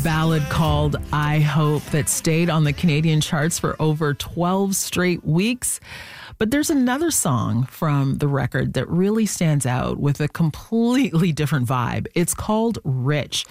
ballad called I Hope that stayed on the Canadian charts for over 12 straight weeks. But there's another song from the record that really stands out with a completely different vibe. It's called Rich.